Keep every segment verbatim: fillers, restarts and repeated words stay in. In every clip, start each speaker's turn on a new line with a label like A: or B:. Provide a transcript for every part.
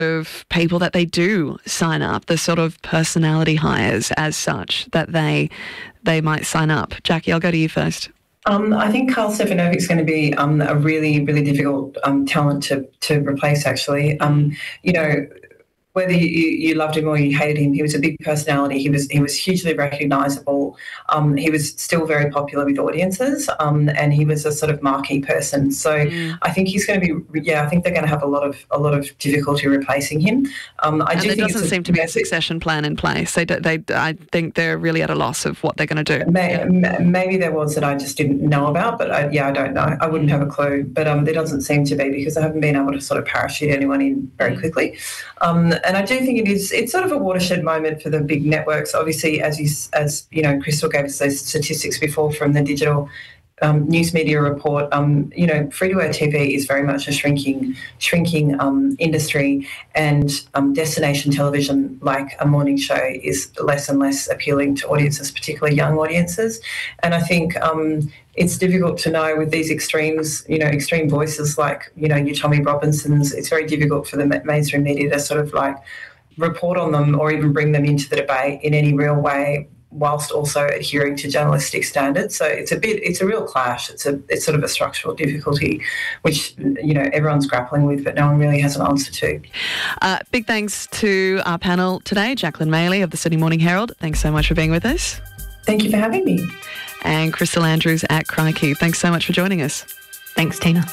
A: of people that they do sign up, the sort of personality hires as such that they they might sign up. Jackie, I'll go to you first.
B: Um, I think Karl Stefanovic is going to be um, a really, really difficult um, talent to to replace, actually. Um, you know, whether you, you loved him or you hated him, he was a big personality. He was he was hugely recognisable. Um, he was still very popular with audiences, um, and he was a sort of marquee person. So mm. I think he's going to be. Yeah, I think they're going to have a lot of a lot of difficulty replacing him. Um, I
A: and
B: do
A: there
B: think
A: doesn't
B: it's
A: seem
B: a,
A: to be a succession plan in place. They, they, I think they're really at a loss of what they're going to do.
B: May, yeah. Maybe there was that I just didn't know about, but I, yeah, I don't know. I wouldn't have a clue. But um, there doesn't seem to be because I haven't been able to sort of parachute anyone in very quickly. Um, and I do think it is. It's sort of a watershed moment for the big networks. Obviously, as you, as you know, Crystal gave us those statistics before from the digital um, news media report. Um, you know, free-to-air T V is very much a shrinking, shrinking um, industry, and um, destination television, like a morning show, is less and less appealing to audiences, particularly young audiences. And I think um, it's difficult to know with these extremes, you know, extreme voices like, you know, your Tommy Robinsons. It's very difficult for the mainstream media to sort of like report on them or even bring them into the debate in any real way, whilst also adhering to journalistic standards. So it's a bit, it's a real clash. It's a, it's sort of a structural difficulty, which, you know, everyone's grappling with, but no one really has an answer to.
A: Uh, big thanks to our panel today, Jacqueline Maley of the Sydney Morning Herald. Thanks so much for being with us.
B: Thank you for having me.
A: And Crystal Andrews at Crikey. Thanks so much for joining us.
C: Thanks, Tina.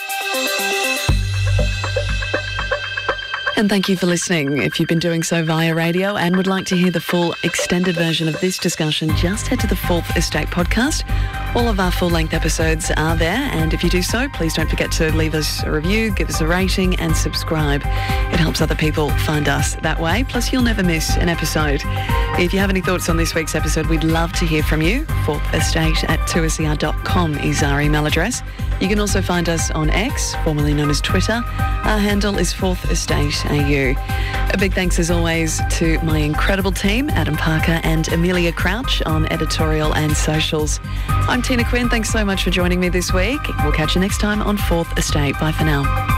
A: And thank you for listening. If you've been doing so via radio and would like to hear the full extended version of this discussion, just head to the Fourth Estate podcast. All of our full-length episodes are there, and if you do so, please don't forget to leave us a review, give us a rating and subscribe. It helps other people find us that way, plus you'll never miss an episode. If you have any thoughts on this week's episode, we'd love to hear from you. fourth estate at two s e r dot com is our email address. You can also find us on X, formerly known as Twitter. Our handle is Fourth Estate A U. A big thanks as always to my incredible team, Adam Parker and Amelia Crouch on editorial and socials. I'm Tina Quinn. Thanks so much for joining me this week. We'll catch you next time on Fourth Estate. Bye for now.